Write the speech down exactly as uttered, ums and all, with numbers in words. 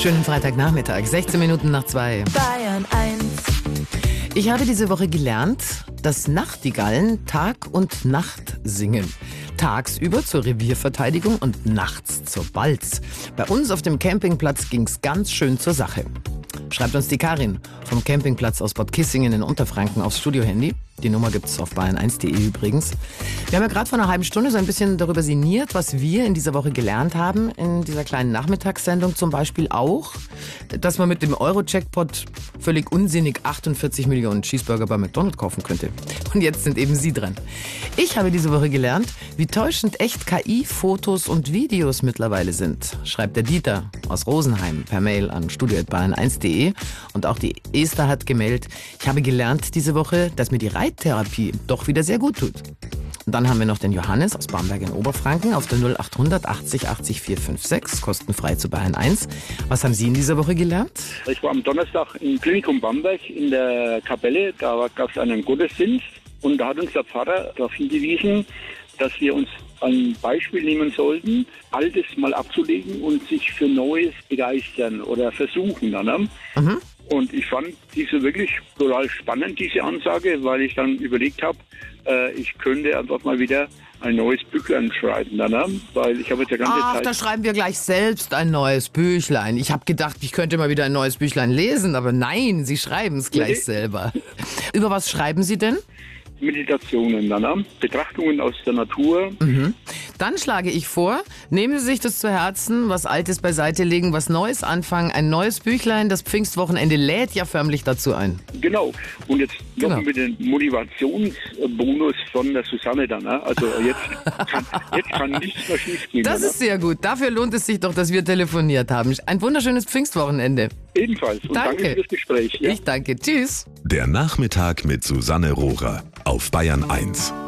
Schönen Freitagnachmittag, sechzehn Minuten nach zwei. Bayern eins. Ich habe diese Woche gelernt, dass Nachtigallen Tag und Nacht singen. Tagsüber zur Revierverteidigung und nachts zur Balz. Bei uns auf dem Campingplatz ging's ganz schön zur Sache. Schreibt uns die Karin vom Campingplatz aus Bad Kissingen in Unterfranken aufs Studiohandy. Die Nummer gibt's auf bayern eins punkt de übrigens. Wir haben ja gerade vor einer halben Stunde so ein bisschen darüber sinniert, was wir in dieser Woche gelernt haben, in dieser kleinen Nachmittagssendung. Zum Beispiel auch, dass man mit dem Euro-Jackpot völlig unsinnig achtundvierzig Millionen Cheeseburger bei McDonald's kaufen könnte. Und jetzt sind eben Sie dran. Ich habe diese Woche gelernt, wie täuschend echt K I-Fotos und Videos mittlerweile sind, schreibt der Dieter aus Rosenheim per Mail an studio at bayern eins punkt de. Und auch die Esther hat gemeldet, ich habe gelernt diese Woche, dass mir die Reittherapie doch wieder sehr gut tut. Und dann haben wir noch den Johannes aus Bamberg in Oberfranken auf der null acht hundert achtzig achtzig vier fünf sechs, kostenfrei zu Bayern eins. Was haben Sie in dieser Woche gelernt? Ich war am Donnerstag im Klinikum Bamberg in der Kapelle, da gab es einen Gottesdienst und da hat uns der Pfarrer darauf hingewiesen, dass wir uns ein Beispiel nehmen sollten, Altes mal abzulegen und sich für Neues begeistern oder versuchen. Ne? Mhm. Und ich fand diese wirklich total spannend, diese Ansage, weil ich dann überlegt habe, äh, ich könnte einfach mal wieder ein neues Büchlein schreiben, ne? Weil ich habe jetzt ja ganze Ach, Zeit... da schreiben wir gleich selbst ein neues Büchlein. Ich habe gedacht, ich könnte mal wieder ein neues Büchlein lesen, aber nein, Sie schreiben es gleich nee. selber. Über was schreiben Sie denn? Meditationen, ne? Betrachtungen aus der Natur. Mhm. Dann schlage ich vor, nehmen Sie sich das zu Herzen, was Altes beiseite legen, was Neues anfangen, ein neues Büchlein. Das Pfingstwochenende lädt ja förmlich dazu ein. Genau. Und jetzt noch Genau. mit dem Motivationsbonus von der Susanne dann. Ne? Also jetzt kann, jetzt kann nichts mehr schief gehen. Das ne? ist sehr gut. Dafür lohnt es sich doch, dass wir telefoniert haben. Ein wunderschönes Pfingstwochenende. Ebenfalls. Und danke, danke für das Gespräch. Ja? Ich danke. Tschüss. Der Nachmittag mit Susanne Rohrer auf Bayern eins.